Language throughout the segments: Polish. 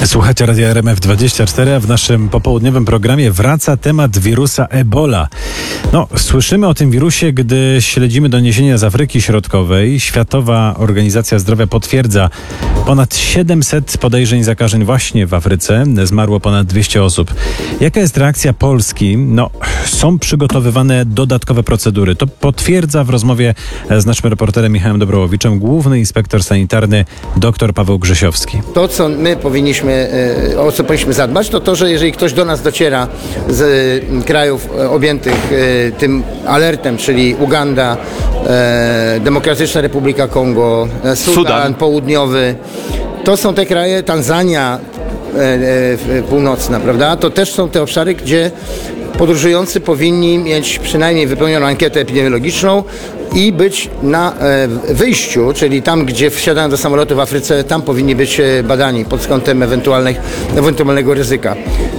Słuchacie Radia RMF24, a w naszym popołudniowym programie wraca temat wirusa Ebola. Słyszymy o tym wirusie, gdy śledzimy doniesienia z Afryki Środkowej. Światowa Organizacja Zdrowia potwierdza ponad 700 podejrzeń zakażeń właśnie w Afryce. Zmarło ponad 200 osób. Jaka jest reakcja Polski? Są przygotowywane dodatkowe procedury. To potwierdza w rozmowie z naszym reporterem Michałem Dobrołowiczem główny inspektor sanitarny dr Paweł Grzesiowski. To, co my o co powinniśmy zadbać, to, że jeżeli ktoś do nas dociera z krajów objętych tym alertem, czyli Uganda, Demokratyczna Republika Kongo, Sudan Południowy, to są te kraje, Tanzania północna, prawda? To też są te obszary, gdzie podróżujący powinni mieć przynajmniej wypełnioną ankietę epidemiologiczną i być na wyjściu, czyli tam, gdzie wsiadają do samolotu w Afryce, tam powinni być badani pod kątem ewentualnego ryzyka.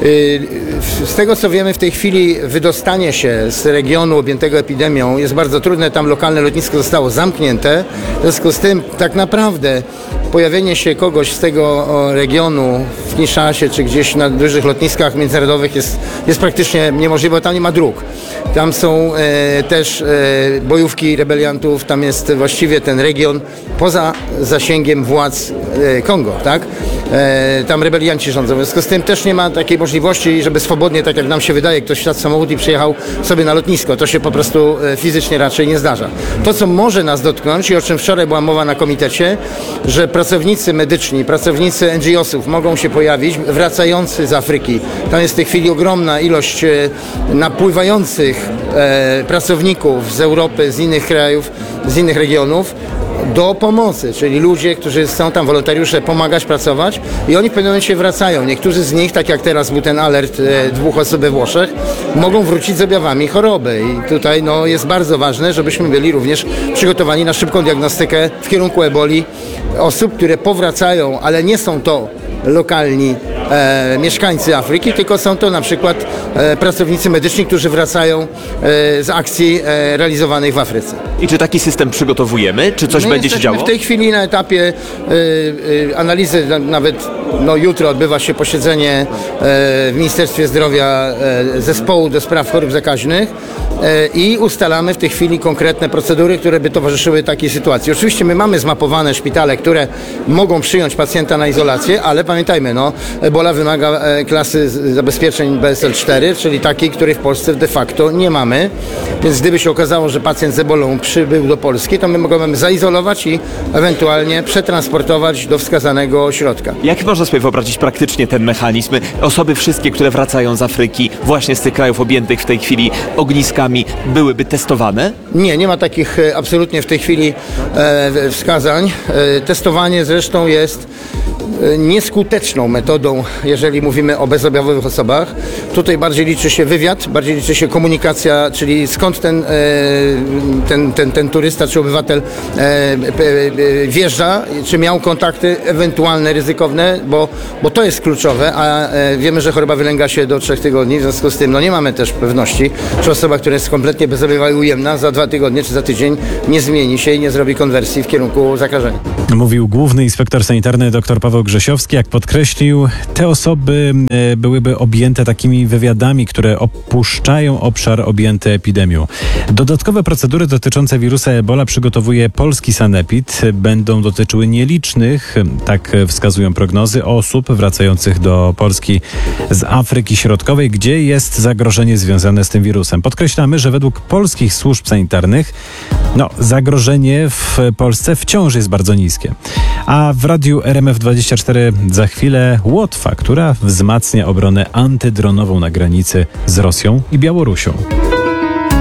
Z tego, co wiemy w tej chwili, wydostanie się z regionu objętego epidemią jest bardzo trudne. Tam lokalne lotnisko zostało zamknięte. W związku z tym tak naprawdę pojawienie się kogoś z tego regionu w Kinszasie czy gdzieś na dużych lotniskach międzynarodowych jest praktycznie niemożliwe, bo tam nie ma dróg. Tam są też bojówki rebeliantów, tam jest właściwie ten region poza zasięgiem władz Kongo, tak? Tam rebelianci rządzą. W związku z tym też nie ma takiej możliwości, żeby swobodnie, tak jak nam się wydaje, ktoś wsiadł w samochód i przyjechał sobie na lotnisko. To się po prostu fizycznie raczej nie zdarza. To, co może nas dotknąć i o czym wczoraj była mowa na komitecie, że pracownicy medyczni, pracownicy NGO-sów mogą się pojawić, wracający z Afryki. Tam jest w tej chwili ogromna ilość napływających pracowników z Europy, z innych krajów, z innych regionów do pomocy, czyli ludzie, którzy są tam, wolontariusze, pomagać, pracować i oni w pewnym momencie wracają. Niektórzy z nich, tak jak teraz był ten alert 2 osób we Włoszech, mogą wrócić z objawami choroby i tutaj jest bardzo ważne, żebyśmy byli również przygotowani na szybką diagnostykę w kierunku eboli osób, które powracają, ale nie są to lokalni mieszkańcy Afryki, tylko są to na przykład pracownicy medyczni, którzy wracają z akcji realizowanych w Afryce. I czy taki system przygotowujemy? Czy coś będzie się działo? W tej chwili na etapie analizy, nawet jutro odbywa się posiedzenie w Ministerstwie Zdrowia zespołu do spraw chorób zakaźnych i ustalamy w tej chwili konkretne procedury, które by towarzyszyły takiej sytuacji. Oczywiście my mamy zmapowane szpitale, które mogą przyjąć pacjenta na izolację, ale pamiętajmy, Ebola wymaga klasy zabezpieczeń BSL-4, czyli takiej, której w Polsce de facto nie mamy. Więc gdyby się okazało, że pacjent z Ebolą przybył do Polski, to my możemy zaizolować i ewentualnie przetransportować do wskazanego ośrodka. Jak można sobie wyobrazić praktycznie ten mechanizm? Osoby wszystkie, które wracają z Afryki, właśnie z tych krajów objętych w tej chwili ogniskami, byłyby testowane? Nie ma takich absolutnie w tej chwili wskazań. Testowanie zresztą jest nieskuteczną metodą, jeżeli mówimy o bezobjawowych osobach. Tutaj bardziej liczy się wywiad, bardziej liczy się komunikacja, czyli skąd ten turysta czy obywatel wjeżdża, czy miał kontakty ewentualne ryzykowne, bo to jest kluczowe, a wiemy, że choroba wylęga się do 3 tygodni, w związku z tym nie mamy też pewności, czy osoba, która jest kompletnie bezobjawowa i ujemna, za 2 tygodnie czy za tydzień nie zmieni się i nie zrobi konwersji w kierunku zakażenia. Mówił główny inspektor sanitarny dr Paweł Grzesiowski. Jak podkreślił, te osoby byłyby objęte takimi wywiadami, które opuszczają obszar objęty epidemią. Dodatkowe procedury dotyczące wirusa Ebola przygotowuje polski sanepid. Będą dotyczyły nielicznych, tak wskazują prognozy, osób wracających do Polski z Afryki Środkowej, gdzie jest zagrożenie związane z tym wirusem. Podkreślamy, że według polskich służb sanitarnych zagrożenie w Polsce wciąż jest bardzo niskie. A w radiu RMF24 za chwilę Łotwa, która wzmacnia obronę antydronową na granicy z Rosją i Białorusią.